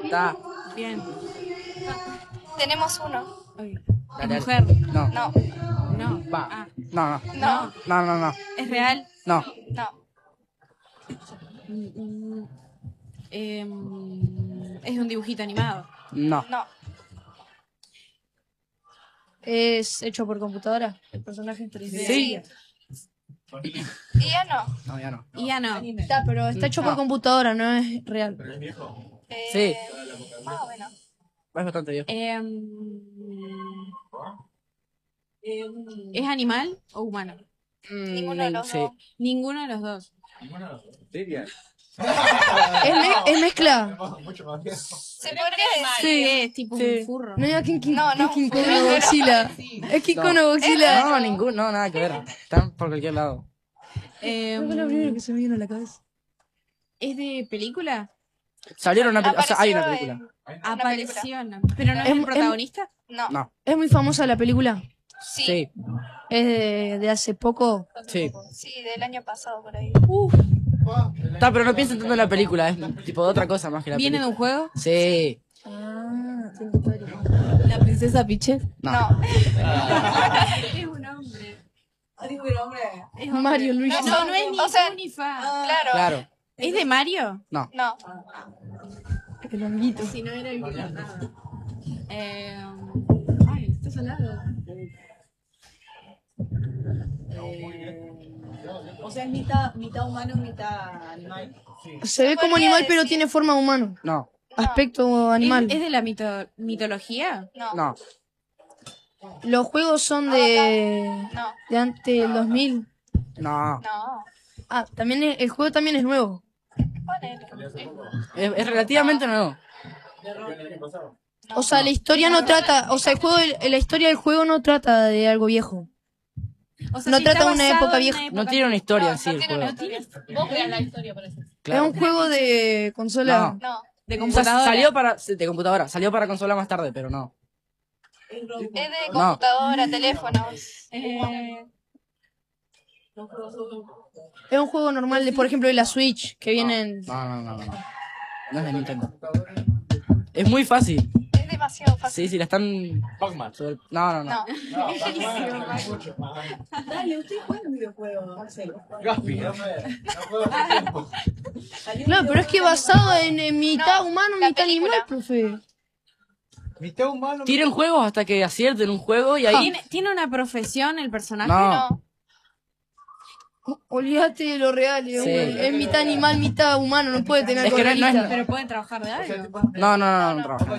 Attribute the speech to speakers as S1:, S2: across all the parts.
S1: Está.
S2: Bien.
S3: Tenemos uno.
S2: Ay. ¿Es
S1: Dale,
S2: mujer?
S1: No.
S3: No,
S2: No.
S1: Va.
S2: Ah.
S1: No.
S3: no,
S1: No.
S2: ¿Es real?
S1: No.
S3: no,
S2: Es un dibujito animado.
S1: No.
S3: no.
S4: ¿Es hecho por computadora? ¿El personaje?
S1: Sí.
S3: Y ya no.
S1: No, ya no.
S2: Y ya no.
S4: Está, pero está hecho por computadora, no es real.
S1: Sí.
S3: Ah, bueno.
S1: Es bastante viejo.
S2: ¿Es animal o humano?
S3: Ninguno de los
S1: Sí.
S3: dos.
S2: Ninguno de los dos.
S4: ¿Es mezcla?
S3: ¿Se podría decir?
S2: Sí, es tipo
S1: Sí.
S2: un furro.
S4: No diga King
S3: No, no.
S4: King Kong o Godzilla. Es King Kong o Godzilla.
S1: No, ninguno, no, nada que ver. Están por cualquier lado.
S4: Creo que es lo primero que se me vino a la cabeza.
S2: ¿Es de película?
S1: Salieron una película. O sea, hay una
S3: Apareció
S1: película.
S2: Apareció. ¿Pero no es
S4: Em-
S2: el protagonista?
S3: No.
S1: No.
S4: ¿Es muy famosa la película?
S3: Sí.
S1: Sí.
S4: ¿Es de hace poco?
S1: Sí.
S3: Sí, del año pasado por ahí.
S1: Está, pero no piensen tanto en la película. Es tipo de otra cosa más que la
S2: ¿Viene de
S1: película.
S2: un juego?
S1: Sí.
S4: ¿La princesa Peach?
S1: No.
S2: Es un hombre. Es hombre.
S4: Mario, Luigi.
S2: No, no es ni
S3: O sea,
S2: fu ni fa.
S3: Claro.
S1: Claro.
S2: ¿Es de Mario?
S1: No.
S3: No.
S4: El honguito.
S2: Si no era el nada. Ay, está salado.
S5: O sea, es mitad humano, mitad animal.
S4: Se ve como
S3: podría
S4: animal, pero
S3: decir.
S4: tiene forma de humano.
S1: No.
S4: Aspecto animal.
S2: ¿Es de la mitología?
S3: No.
S1: No.
S4: Los juegos son
S3: No.
S4: de antes del 2000.
S1: No.
S3: No.
S4: Ah, también el juego también es nuevo.
S3: Ponele.
S1: Es relativamente nuevo.
S4: O sea, la historia no trata, o sea, la historia del juego no trata de algo viejo.
S2: O
S4: No
S2: sí
S4: trata
S2: está
S4: de una
S2: basado
S4: época
S2: en
S4: vieja.
S1: No tiene una historia en sí
S3: no
S1: el
S3: tiene
S1: juego.
S3: una historia.
S5: Vos creas la historia, parece.
S1: Claro.
S4: Es un juego de consola.
S3: No.
S2: de
S1: O sea,
S2: computadora.
S1: salió para de computadora, salió para consola más tarde, pero no.
S3: Es de computadora, teléfonos.
S4: Es un juego normal de, por ejemplo, de la Switch, que vienen...
S1: No. No es de Nintendo. Es muy fácil.
S3: Es demasiado fácil.
S1: Sí, la están.
S6: Pac-Man.
S1: No.
S3: No.
S5: Dale, usted juega un videojuego, Marcelo.
S6: Gaspi.
S4: Claro, pero es que basado en mitad
S3: No,
S4: humano,
S3: la
S4: mitad
S3: película.
S4: animal, profe.
S6: Mitad humano.
S1: Tiren juegos hasta que acierten un juego y ahí.
S2: ¿Tiene una profesión el personaje?
S1: No.
S3: No.
S4: Olvídate de lo real,
S1: Sí.
S4: es mitad animal, mitad humano, no puede tener
S1: Es que no es-
S4: realista.
S2: ¿Pero puede trabajar de algo?
S1: No trabaja.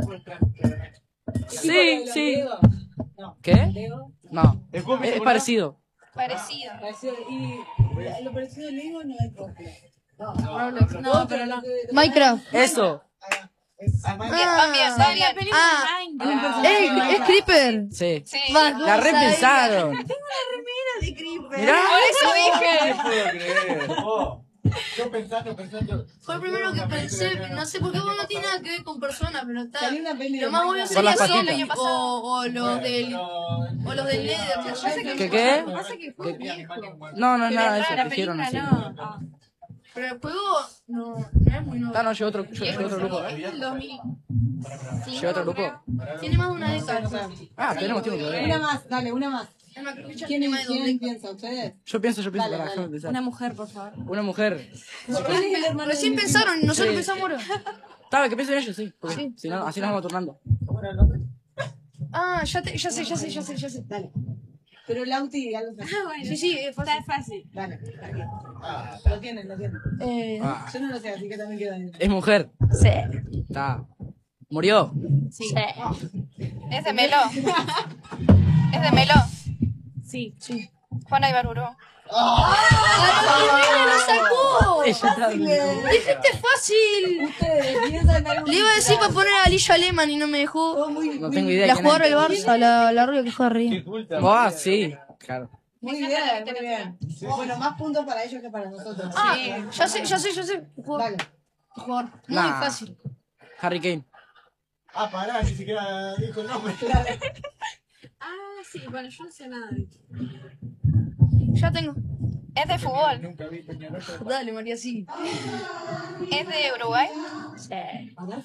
S1: Sí. ¿Qué?
S5: Lego.
S1: No.
S6: El juego
S1: Es
S6: empieza con
S1: parecido.
S3: Parecido.
S5: Y lo parecido a Lego no es cosplay.
S2: No, pero no.
S4: Minecraft.
S1: Eso.
S3: Van bien, va
S2: La
S3: bien.
S2: película
S4: Ah,
S2: de Minecraft.
S4: Es Creeper.
S1: Sí.
S3: Sí.
S4: Va,
S1: La repensaron.
S5: De Creeper.
S1: Mirá.
S3: Por eso dije.
S6: No puedo creer. Oh. Yo pensando.
S4: Fue el primero que pensé, no sé por qué no tiene nada que ver con personas, pero está.
S5: Salió una peli
S4: Lo
S5: de
S4: más obvio
S5: Minecraft.
S1: Por las
S4: sería
S1: patitas.
S4: Zombie o los del Nether. No sé
S1: ¿Qué qué?
S2: Pasa que fue viejo.
S1: No es nada de eso
S2: La
S1: que hicieron
S2: película
S1: así.
S2: no. Ah.
S4: Pero el juego no es muy nuevo.
S1: No, llegó otro grupo.
S2: Es del 2000.
S1: ¿Llegó otro grupo?
S4: Tiene más de una década.
S1: Ah, tenemos tiempo
S5: Una
S1: todavía.
S5: más, dale, una más. ¿Quién piensa? ¿Ustedes?
S1: Yo pienso,
S5: Dale,
S1: para
S5: dale.
S1: déjame pensar.
S2: Una mujer, por favor.
S1: Una mujer.
S5: ¿Quién es el hermano
S4: Recién
S5: de
S4: pensaron, nosotros
S1: Sí.
S4: pensamos ahora.
S1: Estaba, que piensen ellos, sí. Porque si no, así nos vamos turnando.
S4: Ah, ya sé.
S5: Dale. Pero Lauti, algo así.
S4: Sí, es fácil.
S2: Está fácil.
S5: Dale. Lo tienen.
S1: Ah,
S5: Yo no lo sé, así que también queda bien.
S1: es mujer.
S4: Sí.
S1: Está. Murió.
S2: Sí.
S3: Es de Melo. Es de Melo.
S2: Sí.
S3: Juana Ibarburú.
S4: ¡Lo sacó!
S1: Ella está.
S4: Dijiste fácil.
S5: Ustedes piensan en algo.
S4: Le iba a decir para poner a Alicia Lehmann y no me dejó.
S1: No tengo idea.
S4: La
S1: quién
S4: jugadora
S1: es.
S4: del Barça, la rubia que juega arriba.
S1: Ah, sí. Claro.
S5: Muy bien. Bueno, más puntos para ellos que para nosotros.
S4: Ah, ya sé.
S5: Dale.
S4: Jugador. Muy
S1: Nah.
S4: fácil.
S1: Harry Kane.
S6: Ah, pará, ni siquiera dijo el nombre.
S2: Ah, sí. Bueno, yo no sé nada de esto.
S4: Ya tengo.
S3: Es de fútbol.
S6: Nunca vi Peñarol.
S4: Dale, María, sí.
S3: Es de Uruguay.